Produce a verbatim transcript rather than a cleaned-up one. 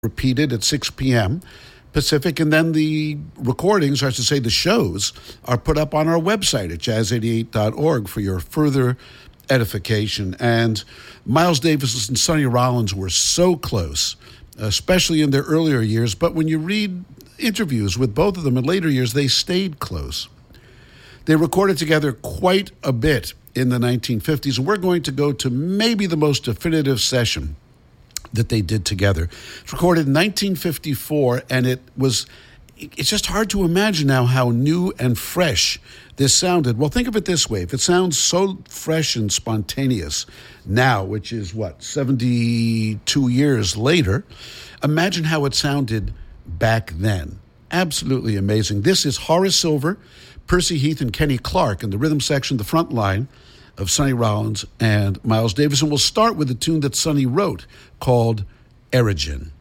repeated at six p.m. Pacific, and then the recordings, or I should say the shows, are put up on our website at jazz eighty-eight dot org for your further edification. And Miles Davis and Sonny Rollins were so close, especially in their earlier years, but when you read interviews with both of them in later years, they stayed close. They recorded together quite a bit in the nineteen fifties, and we're going to go to maybe the most definitive session that they did together. It's recorded in nineteen fifty-four, and it was, it's just hard to imagine now how new and fresh this sounded. Well, think of it this way. If it sounds so fresh and spontaneous now, which is what, seventy-two years later, imagine how it sounded back then. Absolutely amazing. This is Horace Silver, Percy Heath, and Kenny Clark in the rhythm section, the front line of Sonny Rollins and Miles Davis. And we'll start with a tune that Sonny wrote called Erogen.